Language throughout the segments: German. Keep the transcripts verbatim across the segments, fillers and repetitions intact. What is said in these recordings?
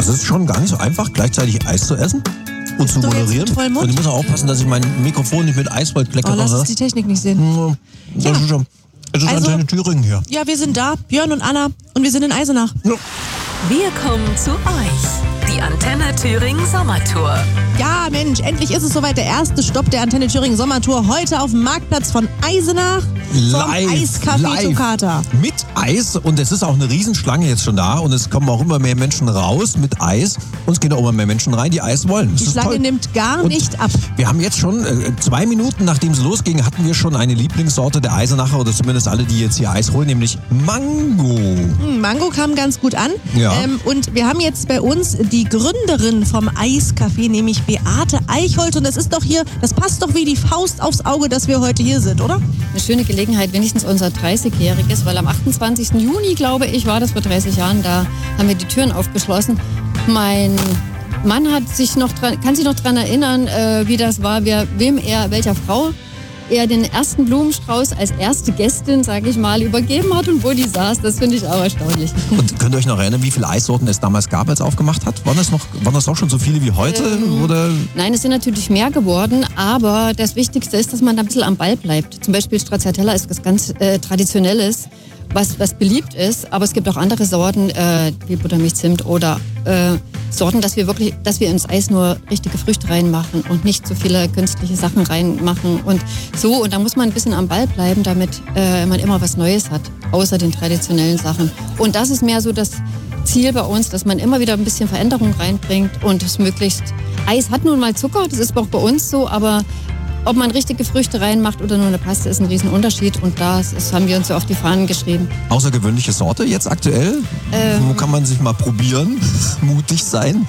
ist schon gar nicht so einfach, gleichzeitig Eis zu essen und zu moderieren. Und ich muss auch aufpassen, dass ich mein Mikrofon nicht mit Eiswald kleckere. Oh, lass uns die Technik nicht sehen. Ja. Das ist schon. Es ist Also, Antenne Thüringen hier. Ja, wir sind da, Björn und Anna, und wir sind in Eisenach. Ja. Wir kommen zu euch. Die Antenne Thüringen Sommertour. Ja, Mensch, endlich ist es soweit. Der erste Stopp der Antenne Thüringen Sommertour. Heute auf dem Marktplatz von Eisenach. Live, vom Eiscafé live. Toccata. Mit Eis, und es ist auch eine Riesenschlange jetzt schon da, und es kommen auch immer mehr Menschen raus mit Eis, und es gehen auch immer mehr Menschen rein, die Eis wollen. Das Die ist Schlange toll. nimmt gar Und nicht ab. Wir haben jetzt schon äh, zwei Minuten, nachdem es losging, hatten wir schon eine Lieblingssorte der Eisenacher, oder zumindest alle, die jetzt hier Eis holen, nämlich Mango. Hm, Mango kam ganz gut an. Ja. Ähm, und wir haben jetzt bei uns die Gründerin vom Eiscafé, nämlich Beate Eichholz. Und das ist doch hier, das passt doch wie die Faust aufs Auge, dass wir heute hier sind, oder? Eine schöne Gelegenheit, wenigstens unser dreißigjähriges, weil am achtundzwanzigsten Juni, glaube ich, war das vor dreißig Jahren, da haben wir die Türen aufgeschlossen. Mein Mann hat sich noch dran, kann sich noch daran erinnern, äh, wie das war, wer, wem er, welcher Frau er den ersten Blumenstrauß als erste Gästin, sage ich mal, übergeben hat und wo die saß. Das finde ich auch erstaunlich. Und könnt ihr euch noch erinnern, wie viele Eissorten es damals gab, als er aufgemacht hat? Waren das, noch, waren das auch schon so viele wie heute? Ähm, oder? Nein, es sind natürlich mehr geworden, aber das Wichtigste ist, dass man da ein bisschen am Ball bleibt. Zum Beispiel Stracciatella ist was ganz äh, Traditionelles, was, was beliebt ist, aber es gibt auch andere Sorten, äh, wie Buttermilch, Zimt oder äh, Sorten, dass wir wirklich, dass wir ins Eis nur richtige Früchte reinmachen und nicht so viele künstliche Sachen reinmachen und so. Und da muss man ein bisschen am Ball bleiben, damit äh, man immer was Neues hat, außer den traditionellen Sachen. Und das ist mehr so das Ziel bei uns, dass man immer wieder ein bisschen Veränderung reinbringt und es möglichst. Eis hat nun mal Zucker, das ist auch bei uns so, aber ob man richtige Früchte reinmacht oder nur eine Paste, ist ein Riesenunterschied. Und das, das haben wir uns so auf die Fahnen geschrieben. Außergewöhnliche Sorte jetzt aktuell? Ähm, Wo kann man sich mal probieren? Mutig sein?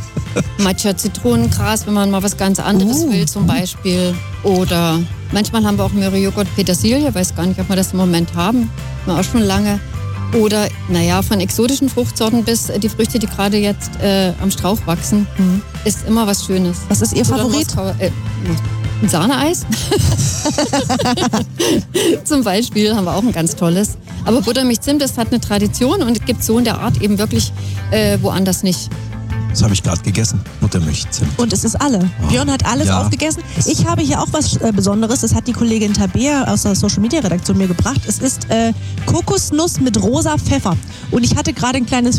Matcha Zitronengras, wenn man mal was ganz anderes Uh. will zum Beispiel. Oder manchmal haben wir auch Möhrejoghurt Petersilie, weiß gar nicht, ob wir das im Moment haben. Haben wir auch schon lange. Oder, naja, von exotischen Fruchtsorten bis die Früchte, die gerade jetzt äh, am Strauch wachsen, Mhm. ist immer was Schönes. Was ist Ihr Oder Favorit? Moskauer, äh, ein Sahneeis. Zum Beispiel haben wir auch ein ganz tolles. Aber Buttermilch Zimt, das hat eine Tradition und es gibt so in der Art eben wirklich äh, woanders nicht. Das habe ich gerade gegessen. Buttermilch, Zimt. Und es ist alle. Björn hat alles Ja. aufgegessen. Es- Ich habe hier auch was äh, Besonderes. Das hat die Kollegin Tabea aus der Social Media Redaktion mir gebracht. Es ist äh, Kokosnuss mit rosa Pfeffer. Und ich hatte gerade ein kleines